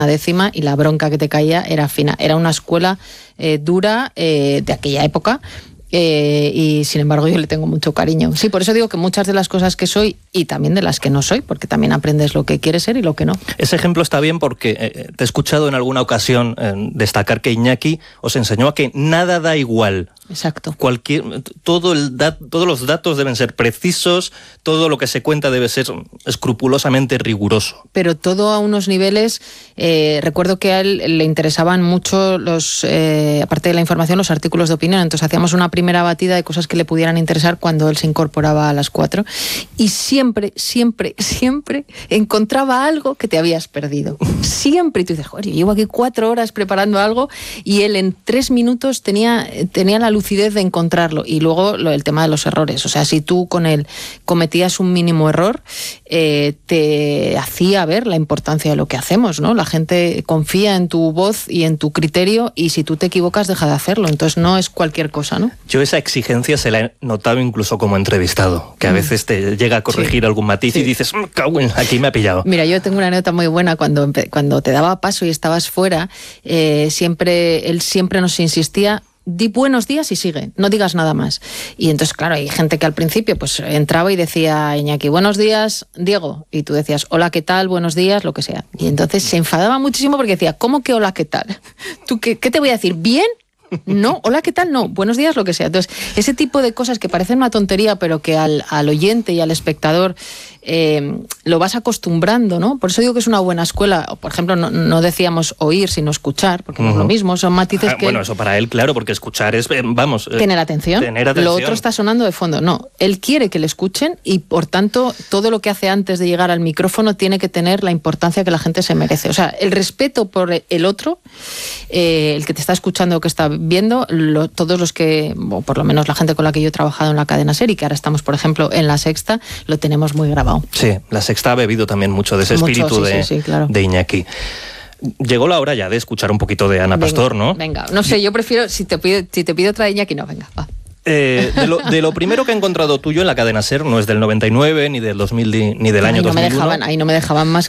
décima y la bronca que te caía era fina. Era una escuela dura de aquella época. Y sin embargo yo le tengo mucho cariño. Sí, por eso digo que muchas de las cosas que soy y también de las que no soy, porque también aprendes lo que quieres ser y lo que no. Ese ejemplo está bien porque te he escuchado en alguna ocasión destacar que Iñaki os enseñó a que nada da igual. Exacto. Todos los datos deben ser precisos, todo lo que se cuenta debe ser escrupulosamente riguroso. Pero todo a unos niveles, recuerdo que a él le interesaban mucho aparte de la información, los artículos de opinión. Entonces hacíamos una primera batida de cosas que le pudieran interesar cuando él se incorporaba a las 4 y siempre encontraba algo que te habías perdido. Siempre. Y tú dices, joder, yo llevo aquí 4 horas preparando algo y él en 3 minutos tenía la lucidez de encontrarlo. Y luego el tema de los errores. O sea, si tú con él cometías un mínimo error, te hacía ver la importancia de lo que hacemos, ¿no? La gente confía en tu voz y en tu criterio y si tú te equivocas, deja de hacerlo. Entonces no es cualquier cosa, ¿no? Yo esa exigencia se la he notado incluso como entrevistado, que a veces te llega a corregir algún matiz y dices, aquí me ha pillado. Mira, yo tengo una anécdota muy buena cuando te daba paso y estabas fuera, él siempre nos insistía: di buenos días y sigue, no digas nada más. Y entonces, claro, hay gente que al principio pues entraba y decía Iñaki, buenos días, Diego. Y tú decías, hola, ¿qué tal? Buenos días, lo que sea. Y entonces se enfadaba muchísimo porque decía, ¿cómo que hola, qué tal? ¿Tú qué te voy a decir? ¿Bien? No, hola, ¿qué tal? No, buenos días, lo que sea. Entonces, ese tipo de cosas que parecen una tontería, pero que al oyente y al espectador lo vas acostumbrando, ¿no? Por eso digo que es una buena escuela. Por ejemplo, no decíamos oír, sino escuchar, porque no es lo mismo, son matices que... Bueno, eso para él, claro, porque escuchar es, tener atención. Lo otro está sonando de fondo. No, él quiere que le escuchen y, por tanto, todo lo que hace antes de llegar al micrófono tiene que tener la importancia que la gente se merece. O sea, el respeto por el otro, el que te está escuchando o que está viendo, todos los que, o por lo menos la gente con la que yo he trabajado en la cadena SER y que ahora estamos, por ejemplo, en La Sexta, lo tenemos muy grabado. Sí, La Sexta ha bebido también mucho de ese espíritu claro. de Iñaki. Llegó la hora ya de escuchar un poquito de Ana Pastor, ¿no? Venga, no sé, yo prefiero, si te pido otra de Iñaki, no, venga, va. De lo primero que he encontrado tuyo en la cadena SER, no es del 99, ni del 2000, ni del año 2001. Ahí no me dejaban más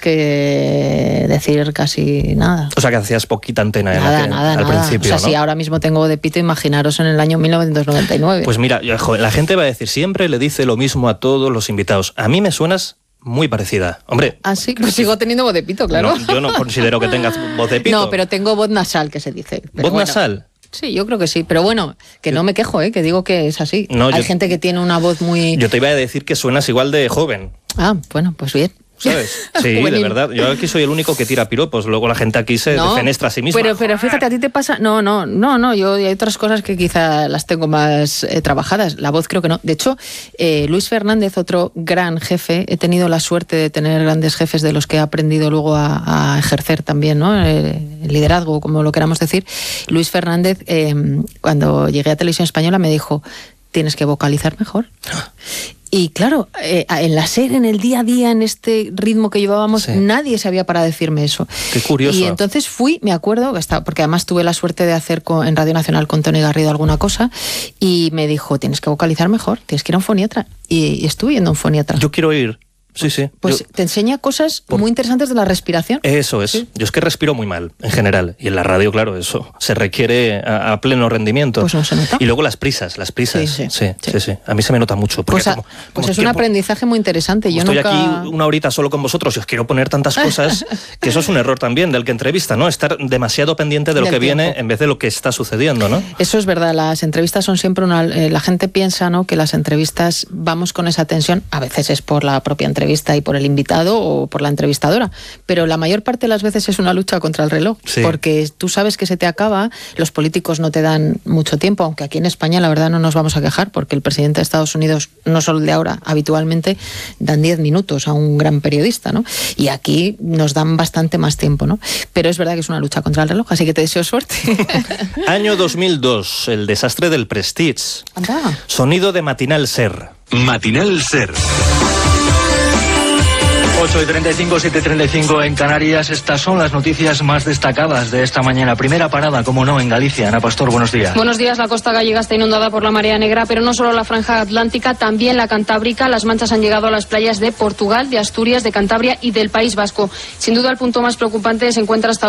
que decir casi nada. O sea, que hacías poquita antena al principio, o sea, ¿no? Si ahora mismo tengo voz de pito, imaginaros en el año 1999. Pues mira, la gente va a decir, siempre le dice lo mismo a todos los invitados. A mí me suenas muy parecida. Hombre... Ah, sí, pues sigo teniendo voz de pito, claro. No, yo no considero que tengas voz de pito. No, pero tengo voz nasal, que se dice. ¿Voz nasal? Sí, yo creo que sí, pero bueno, que no me quejo, que digo que es así. No, hay gente que tiene una voz muy... Yo te iba a decir que suenas igual de joven. Ah, bueno, pues bien. ¿Sabes? Sí, de verdad. Yo aquí soy el único que tira piropos. Luego la gente aquí se defenestra a sí misma. Pero fíjate, a ti te pasa... No, yo hay otras cosas que quizá las tengo más trabajadas. La voz creo que no. De hecho, Luis Fernández, otro gran jefe, he tenido la suerte de tener grandes jefes de los que he aprendido luego a ejercer también, ¿no? El liderazgo, como lo queramos decir. Luis Fernández, cuando llegué a Televisión Española, me dijo, tienes que vocalizar mejor. Y claro, en la SER, en el día a día, en este ritmo que llevábamos, nadie sabía para decirme eso. Qué curioso. Y entonces me acuerdo, porque además tuve la suerte de hacer en Radio Nacional con Toni Garrido alguna cosa, y me dijo, tienes que vocalizar mejor, tienes que ir a un foniatra. Y estuve yendo a un foniatra. Yo quiero ir. Sí. Pues te enseña cosas muy interesantes de la respiración. Eso es. Sí. Yo es que respiro muy mal, en general. Y en la radio, claro, eso se requiere a pleno rendimiento. Pues no se nota. Y luego las prisas. Sí. A mí se me nota mucho. Pues es un aprendizaje muy interesante. Yo estoy aquí una horita solo con vosotros y os quiero poner tantas cosas que eso es un error también del que entrevista, ¿no? Estar demasiado pendiente de lo que viene en vez de lo que está sucediendo, ¿no? Eso es verdad. Las entrevistas son siempre la gente piensa, ¿no?, que las entrevistas vamos con esa tensión. A veces es por la propia entrevista y por el invitado o por la entrevistadora, pero la mayor parte de las veces es una lucha contra el reloj, porque tú sabes que se te acaba, los políticos no te dan mucho tiempo, aunque aquí en España la verdad no nos vamos a quejar, porque el presidente de Estados Unidos, no solo el de ahora, habitualmente dan 10 minutos a un gran periodista, ¿no? Y aquí nos dan bastante más tiempo, ¿no? Pero es verdad que es una lucha contra el reloj, así que te deseo suerte. Año 2002, el desastre del Prestige. Anda. Sonido de Matinal SER. Matinal SER. 8:35, 7:35 en Canarias. Estas son las noticias más destacadas de esta mañana. Primera parada, como no, en Galicia. Ana Pastor, buenos días. Buenos días. La costa gallega está inundada por la marea negra, pero no solo la franja atlántica, también la cantábrica. Las manchas han llegado a las playas de Portugal, de Asturias, de Cantabria y del País Vasco. Sin duda, el punto más preocupante se encuentra hasta